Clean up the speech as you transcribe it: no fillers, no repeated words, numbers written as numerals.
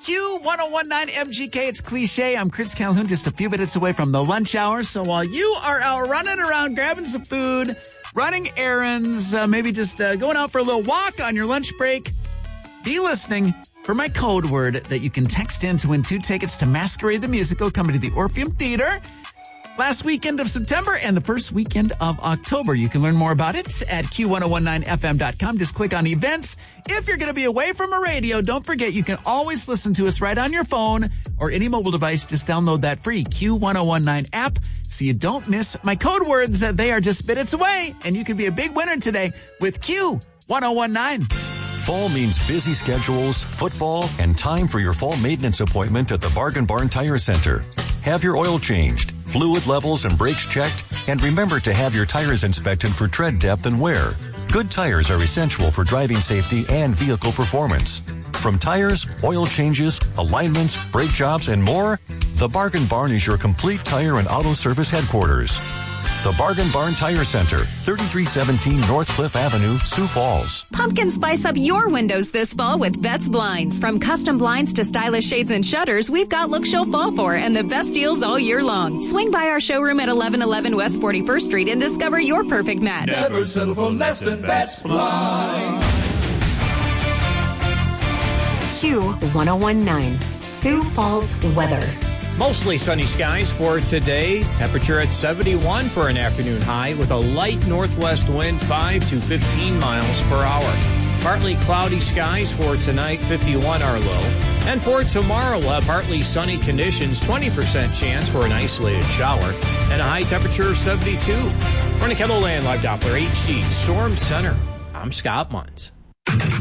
Q1019 MGK, it's cliche. I'm Chris Calhoun, just a few minutes away from the lunch hour. So while you are out running around, grabbing some food, running errands, maybe just going out for a little walk on your lunch break, be listening for my code word that you can text in to win 2 tickets to Masquerade the Musical coming to the Orpheum Theater last weekend of September and the first weekend of October. You can learn more about it at Q1019FM.com. Just click on events. If you're going to be away from a radio, don't forget you can always listen to us right on your phone or any mobile device. Just download that free Q1019 app so you don't miss my code words. They are just minutes away, and you can be a big winner today with Q1019. Fall means busy schedules, football, and time for your fall maintenance appointment at the Bargain Barn Tire Center. Have your oil changed, fluid levels and brakes checked, and remember to have your tires inspected for tread depth and wear. Good tires are essential for driving safety and vehicle performance. From tires, oil changes, alignments, brake jobs, and more, the Bargain Barn is your complete tire and auto service headquarters. The Bargain Barn Tire Center, 3317 North Cliff Avenue, Sioux Falls. Pumpkin spice up your windows this fall with Betts Blinds. From custom blinds to stylish shades and shutters, we've got looks you'll fall for and the best deals all year long. Swing by our showroom at 1111 West 41st Street and discover your perfect match. Never settle for less than Betts Blinds. Q1019, Sioux Falls weather. Mostly sunny skies for today. Temperature at 71 for an afternoon high with a light northwest wind 5 to 15 miles per hour. Partly cloudy skies for tonight, 51 our low. And for tomorrow, partly sunny conditions, 20% chance for an isolated shower, and a high temperature of 72. For the KENDALL Land Live Doppler HD Storm Center, I'm Scott Munz.